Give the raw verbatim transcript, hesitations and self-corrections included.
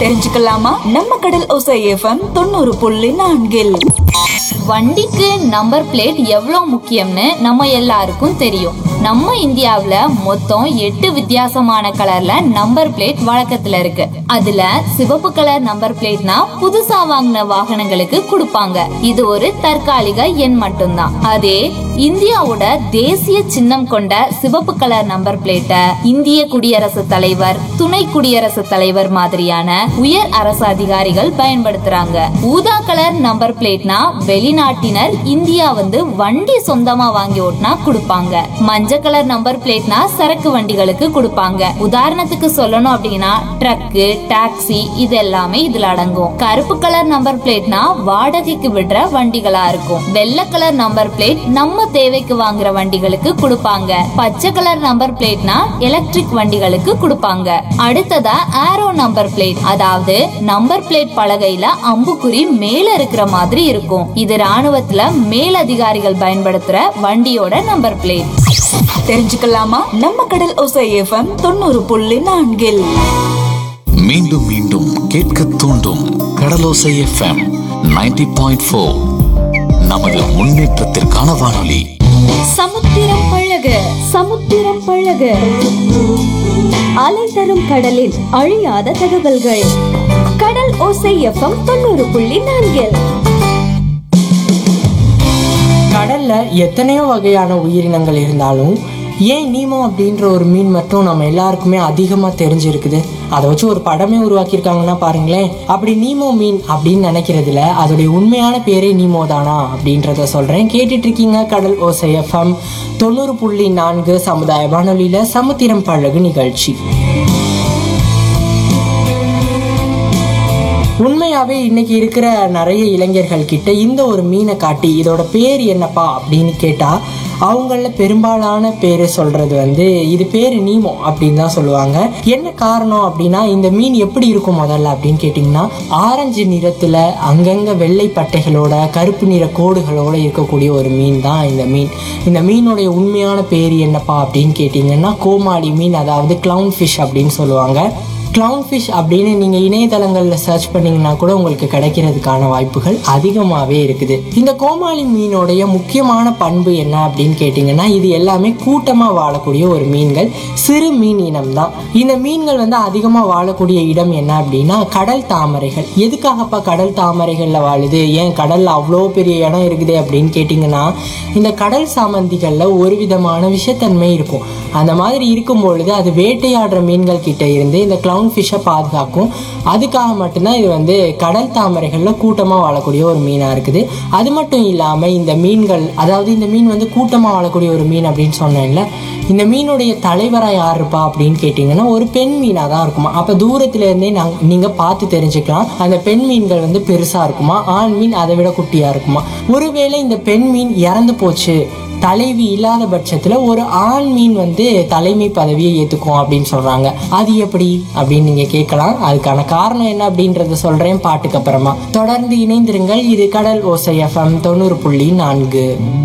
தெரிஞ்சுக்கலாமா? நம்ம கடல் ஓசை எஃப்எம் தொண்ணூறு புள்ளி நான்கில் வண்டிக்கு நம்பர் பிளேட் எவ்வளவு முக்கியம்னு நம்ம எல்லாருக்கும் தெரியும். நம்ம இந்தியாவுல மொத்தம் எட்டு வித்தியாசமான கலர்ல நம்பர் பிளேட் வழக்கத்துல இருக்கு. அதுல சிவப்பு கலர் நம்பர் பிளேட்னா புதுசா வாங்கின வாகனங்களுக்கு கொடுப்பாங்க. இது ஒரு தற்காலிக எண் மட்டும்தான். அதே இந்தியாவோட தேசிய சின்னம் கொண்ட சிவப்பு கலர் நம்பர் பிளேட்டை இந்திய குடியரசுத் தலைவர், துணை குடியரசுத் தலைவர் மாதிரியான உயர் அரசு அதிகாரிகள் பயன்படுத்துறாங்க. ஊதா கலர் நம்பர் பிளேட்னா வெளிநாட்டினர் இந்தியா வந்து வண்டி சொந்தமா வாங்கி ஓட்டினா கொடுப்பாங்க. மஞ்சள் கலர் நம்பர் பிளேட்னா சரக்கு வண்டிகளுக்கு கொடுப்பாங்க. உதாரணத்துக்கு சொல்லணும் அப்படின்னா ட்ரக்கு, டாக்ஸி இது எல்லாமே இதுல அடங்கும். கருப்பு கலர் நம்பர் பிளேட்னா வாடகைக்கு விடுற வண்டிகளா இருக்கும். வெள்ளை கலர் நம்பர் பிளேட் நம்ம தேவைக்கு வாங்குற வண்டிகளுக்கு கொடுப்பாங்க. பச்சை கலர் நம்பர் பிளேட்னா எலக்ட்ரிக் வண்டிகளுக்கு கொடுப்பாங்க. அடுத்ததா ஏரோ நம்பர் பிளேட், அதாவது நம்பர் பிளேட் பலகையில அம்புக்குறி மேல இருக்கிற மாதிரி இருக்கும். இது ராணுவத்துல மேலதிகாரிகள் பயன்படுத்துற வண்டியோட நம்பர் பிளேட். தெரிஞ்சுக்கலாமா? நம்ம கடல் ஓசை எஃப்எம் தொண்ணூறு புள்ளி நான்கில் மீண்டும் மீண்டும் கேட்க தூண்டும் கடலோசை எஃப்எம் நைன்டி பாயிண்ட் ஃபோர். நமது முன்னேற்றத்திற்கான வானொலி. சமுத்திரம் பழக சமுத்திரம் பழக அலை தரும் கடலில் அழியாத தகவல்கள். கடல் ஓசை எஃப்எம் தொண்ணூறு புள்ளி நான்கில். கடல்ல எத்தனையோ வகையான உயிரினங்கள் இருந்தாலும் ஏன் நீமோ அப்படின்ற ஒரு மீன் மட்டும் நம்ம எல்லாருக்குமே அதிகமா தெரிஞ்சிருக்குது? அதை வச்சு ஒரு படமே உருவாக்கியிருக்காங்கன்னா பாருங்களேன். அப்படி நீமோ மீன் அப்படின்னு நினைக்கிறதுல அதோடைய உண்மையான பேரே நீமோ தானா அப்படின்றத சொல்றேன். கேட்டுட்டு இருக்கீங்க கடல் ஓசை எஃப்எம் தொண்ணூறு புள்ளி நான்கு சமுதாய வானொலியில சமுத்திரம் பழகு நிகழ்ச்சி. உண்மையாவே இன்னைக்கு இருக்கிற நிறைய இளைஞர்கள் கிட்ட இந்த ஒரு மீனை காட்டி இதோட பேர் என்னப்பா அப்படின்னு கேட்டா அவங்கள பெரும்பாலான பேரு சொல்றது வந்து இது பேரு நீமோ அப்படின்னு தான் சொல்லுவாங்க. என்ன காரணம் அப்படின்னா, இந்த மீன் எப்படி இருக்கும் முதல்ல அப்படின்னு கேட்டிங்கன்னா, ஆரஞ்சு நிறத்துல அங்கங்க வெள்ளை பட்டைகளோட கருப்பு நிற கோடுகளோட இருக்கக்கூடிய ஒரு மீன் தான் இந்த மீன். இந்த மீனுடைய உண்மையான பேர் என்னப்பா அப்படின்னு கேட்டிங்கன்னா கோமாளி மீன், அதாவது கிளவுன் ஃபிஷ் அப்படின்னு சொல்லுவாங்க. கிளவுன் ஃபிஷ் அப்படின்னு நீங்க இணையதளங்களில் சர்ச் பண்ணீங்கன்னா கூட உங்களுக்கு கிடைக்கிறதுக்கான வாய்ப்புகள் அதிகமாகவே இருக்குது. இந்த கோமாளி மீனோடைய முக்கியமான பண்பு என்ன அப்படின்னு கேட்டிங்கன்னா, இது எல்லாமே கூட்டமாக வாழக்கூடிய ஒரு மீன்கள், சிறு மீன் இனம் தான். இந்த மீன்கள் வந்து அதிகமாக வாழக்கூடிய இடம் என்ன அப்படின்னா கடல் தாமரைகள். எதுக்காகப்பா கடல் தாமரைகளில் வாழுது, ஏன் கடலில் அவ்வளோ பெரிய இடம் இருக்குது அப்படின்னு கேட்டிங்கன்னா, இந்த கடல் சாமந்திகளில் ஒரு விதமான விஷத்தன்மை இருக்கும். அந்த மாதிரி இருக்கும் பொழுது அது வேட்டையாடுற மீன்கள் கிட்ட இருந்து இந்த கிளவுன் ஃபிஷ்ஷை பாதுகாக்கும். அதுக்காக மட்டும்தான் இது வந்து கடல் தாமரைகளில் கூட்டமாக வாழக்கூடிய ஒரு மீனாக இருக்குது. அது மட்டும் இல்லாமல் இந்த மீன்கள், அதாவது இந்த மீன் வந்து கூட்டமாக வாழக்கூடிய ஒரு மீன் அப்படின்னு சொன்னேன்ல, இந்த மீனுடைய தலைவராக யார் இருப்பா அப்படின்னு கேட்டிங்கன்னா ஒரு பெண் மீனாக தான் இருக்குமா. அப்போ தூரத்துலேருந்தே நாங் நீங்கள் பார்த்து தெரிஞ்சுக்கலாம் அந்த பெண் மீன்கள் வந்து பெருசாக இருக்குமா, ஆண் மீன் அதை விட குட்டியாக இருக்குமா. ஒருவேளை இந்த பெண் மீன் இறந்து போச்சு, தலைவி இல்லாத பட்சத்துல ஒரு ஆண் மீன் வந்து தலைமை பதவியை ஏத்துக்கும் அப்படின்னு சொல்றாங்க. அது எப்படி அப்படின்னு நீங்க கேட்கலாம். அதுக்கான காரணம் என்ன அப்படின்றத சொல்றேன் பாட்டுக்கு அப்புறமா. தொடர்ந்து இணைந்திருங்கள். இது கடல் ஓசை எஃப்எம் தொண்ணூறு புள்ளி நான்கு.